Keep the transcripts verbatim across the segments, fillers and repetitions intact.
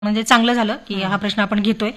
म्हणजे चांगलं झालं की हा प्रश्न आपण घेतोय.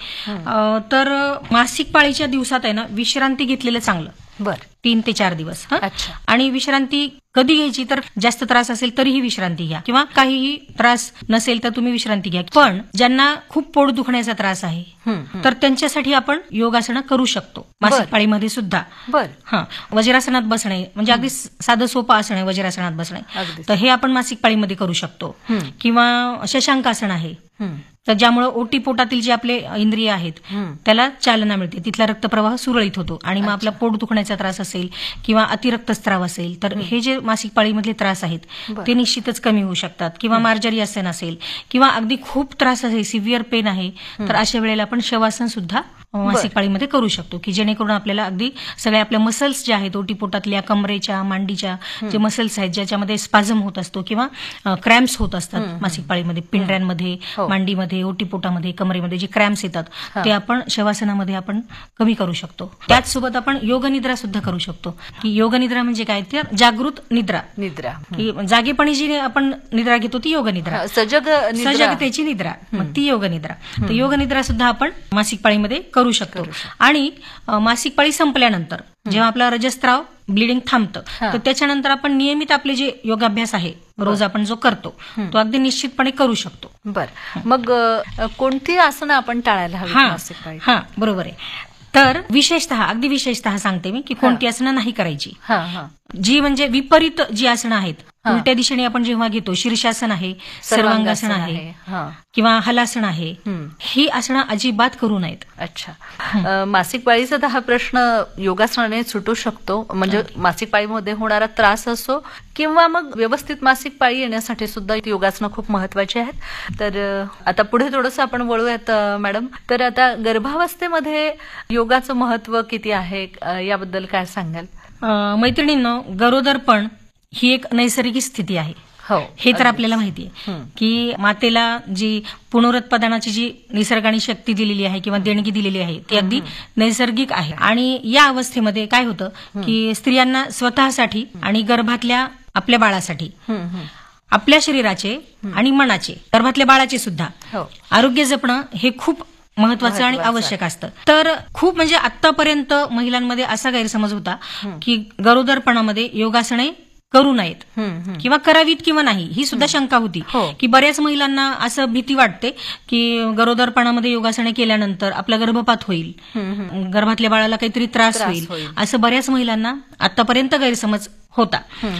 तर मासिक पाळीच्या दिवसात आहे ना विश्रांती घेतलेलं चांगलं. बर तीन ते चार दिवस. अच्छा. आणि विश्रांती कधी घ्यायची तर जास्त त्रास असेल तरीही विश्रांती घ्या किंवा काहीही त्रास नसेल तर तुम्ही विश्रांती घ्या. पण ज्यांना खूप पोट दुखण्याचा त्रास आहे तर त्यांच्यासाठी आपण योगासनं करू शकतो मासिक पाळीमध्ये सुद्धा. बर हा वज्रासनात बसणे म्हणजे अगदी साधं सोपं आसन आहे वज्रासनात बसणे. तर हे आपण मासिक पाळीमध्ये करू शकतो. किंवा शशांकासन आहे तर ज्यामुळे ओटी पोटातील जे आपले इंद्रिय आहेत त्याला चालना मिळते, तिथला रक्तप्रवाह सुरळीत होतो आणि मग आपला पोट दुखण्याचा त्रास असेल किंवा अतिरक्तस्राव असेल तर हे जे मासिक पाळीमधले त्रास आहेत ते निश्चितच कमी होऊ शकतात. किंवा मार्जरी आसन असेल किंवा अगदी खूप त्रास असेल सिव्हिअर पेन आहे तर अशा वेळेला आपण शवासन सुद्धा मासिक पाळीमध्ये करू शकतो की जेणेकरून आपल्याला अगदी सगळ्या आपल्या मसल्स ज्या आहेत ओटीपोटातल्या कमरेच्या मांडीच्या जे मसल्स आहेत ज्याच्यामध्ये स्पाझम होत असतो किंवा क्रॅम्प्स होत असतात मासिक पाळीमध्ये पिंढऱ्यांमध्ये मांडीमध्ये ओटीपोटामध्ये कमरेमध्ये जे क्रॅम्प्स येतात ते आपण शवासनामध्ये आपण कमी करू शकतो. त्याचसोबत आपण योगनिद्रा सुद्धा करू शकतो की योगनिद्रा म्हणजे काय तर जागृत निद्रा. निद्रा की जागेपणी जी आपण निद्रा घेतो ती योगनिद्रा, सजग सजगतेची निद्रा मग ती योगनिद्रा. तर योगनिद्रा सुद्धा आपण मासिक पाळीमध्ये करू शकतो. आणि मासिक पाळी संपल्यानंतर जेव्हा आपला रजस्त्राव ब्लिडिंग थांबतं तर त्याच्यानंतर आपण नियमित आपले जे योगाभ्यास आहे रोज आपण जो करतो तो अगदी निश्चितपणे करू शकतो. बर मग कोणती आसनं आपण टाळायला हवी मासिक पाळी? हा बरोबर आहे. तर विशेषतः अगदी विशेषतः सांगते मी की कोणती आसनं नाही करायची. जी म्हणजे विपरीत जी आसनं आहेत उलट्या दिशेने आपण जेव्हा घेतो शीर्षासन आहे, सर्वांगासन आहे किंवा हलासन आहे ही आसनं अजिबात करू नयेत. अच्छा. मासिक पाळीचा हा प्रश्न योगासनाने सुटू शकतो म्हणजे मासिक पाळीमध्ये होणारा त्रास असो किंवा मग व्यवस्थित मासिक पाळी येण्यासाठी सुद्धा योगासनं खूप महत्वाची आहेत. तर आता पुढे थोडंसं आपण वळूयात मॅडम. तर आता गर्भावस्थेमध्ये योगाचं महत्व किती आहे याबद्दल काय सांगाल? मैत्रिणींनो, गरोदरपण ही एक नैसर्गिक स्थिती आहे. हो हे तर आपल्याला माहिती आहे की मातेला जी पुनरुत्पादनाची जी निसर्गाने शक्ती दिलेली आहे किंवा देणगी दिलेली आहे ती अगदी नैसर्गिक आहे. आणि या अवस्थेमध्ये काय होतं की स्त्रियांना स्वतःसाठी आणि गर्भातल्या आपल्या बाळासाठी आपल्या शरीराचे आणि मनाचे गर्भातल्या बाळाचे सुद्धा आरोग्य जपणं हे खूप महत्वाचं आणि आवश्यक असतं. तर खूप म्हणजे आतापर्यंत महिलांमध्ये असा गैरसमज होता की गरोदरपणामध्ये योगासने करू नयेत किंवा करावीत किंवा नाही ही सुद्धा शंका होती की बऱ्याच महिलांना असं भीती वाटते की गरोदरपणामध्ये योगासने केल्यानंतर आपला गर्भपात होईल, गर्भातल्या बाळाला काहीतरी त्रास होईल, असं बऱ्याच महिलांना आतापर्यंत गैरसमज होता.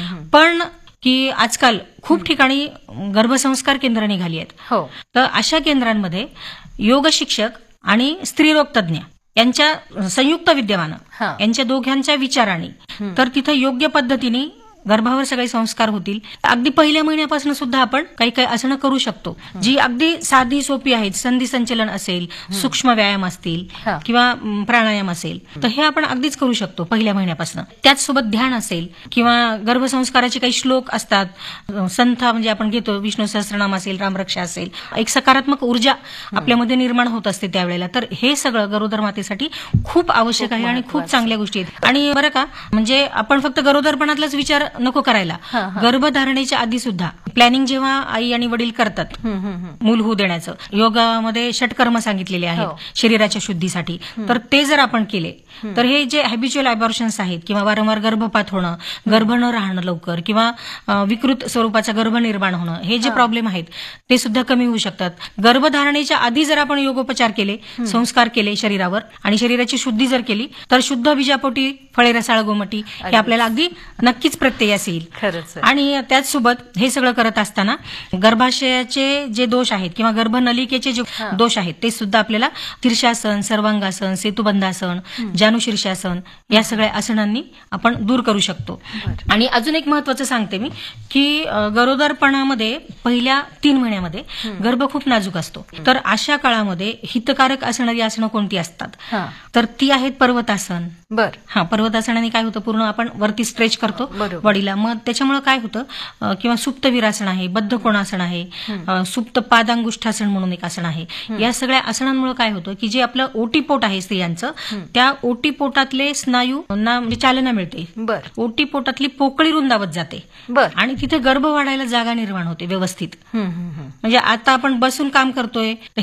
पण की आजकाल खूप ठिकाणी गर्भसंस्कार केंद्र निघाली आहेत. तर अशा केंद्रांमध्ये योग शिक्षक आणि स्त्रीरोग तज्ज्ञ यांच्या संयुक्त विद्यमानं यांच्या दोघांच्या विचाराने तर तिथं योग्य पद्धतीने गर्भावर सगळे संस्कार होतील. अगदी पहिल्या महिन्यापासून सुद्धा आपण काही काही आसनं करू शकतो जी अगदी साधी सोपी आहेत. संधी संचलन असेल, सूक्ष्म व्यायाम असतील किंवा प्राणायाम असेल तर हे आपण अगदीच करू शकतो पहिल्या महिन्यापासून. त्याचसोबत ध्यान असेल किंवा गर्भसंस्काराचे काही श्लोक असतात, संथा म्हणजे आपण घेतो विष्णू सहस्त्रनाम असेल, रामरक्षा असेल, एक सकारात्मक ऊर्जा आपल्यामध्ये निर्माण होत असते त्यावेळेला. तर हे सगळं गरोदर मातेसाठी खूप आवश्यक आहे आणि खूप चांगल्या गोष्टी आहेत. आणि बरं का म्हणजे आपण फक्त गरोदरपणातलाच विचार नको करायला, गर्भधारणेच्या आधी सुद्धा प्लॅनिंग जेव्हा आई आणि वडील करतात मूल होऊ देण्याचं, योगामध्ये षटकर्म सांगितलेले आहेत शरीराच्या शुद्धीसाठी, तर ते जर आपण केले तर हे जे हॅबिच्युअल अबॉर्शन्स आहेत किंवा वारंवार गर्भपात होणं, गर्भ न राहणं लवकर किंवा विकृत स्वरूपाचा गर्भ निर्माण होणं हे जे प्रॉब्लेम आहेत ते सुद्धा कमी होऊ शकतात. गर्भधारणेच्या आधी जर आपण योगोपचार केले, संस्कार केले शरीरावर आणि शरीराची शुद्धी जर केली तर शुद्ध बीजापोटी फळे रसाळ गोमटी हे आपल्याला अगदी नक्कीच प्रत्ययास येईल. आणि त्याचसोबत हे सगळं करत असताना गर्भाशयाचे जे दोष आहेत किंवा गर्भनलिकेचे जे दोष आहेत ते सुद्धा आपल्याला शीर्षासन, सर्वांगासन, सेतुबंधासन, जानुशीर्षासन या सगळ्या आसनांनी आपण दूर करू शकतो. आणि अजून एक महत्वाचं सांगते मी की गरोदरपणामध्ये पहिल्या तीन महिन्यामध्ये गर्भ खूप नाजूक असतो. तर अशा काळामध्ये हितकारक असणारी आसनं कोणती असतात तर ती आहेत पर्वतासन. बर हा पर्वतासनाने काय होतं पूर्ण आपण वरती स्ट्रेच करतो बॉडीला, मग त्याच्यामुळे काय होतं किंवा सुप्त वीरासन आसन आहे, बद्ध कोणासन आहे, अ, सुप्त पादांगुष्ठासन म्हणून एक आसन आहे. या सगळ्या आसनांमुळे काय होतं की जे आपलं ओटीपोट आहे स्त्रियांचं, त्या ओटीपोटातले स्नायू ना म्हणजे चालना मिळते. बर ओटीपोटातली पोकळी रुंदावत जाते बर आणि तिथे गर्भ वाढायला जागा निर्माण होते व्यवस्थित. हम्म, हम्म, हम्म. म्हणजे आता आपण बसून काम करतोय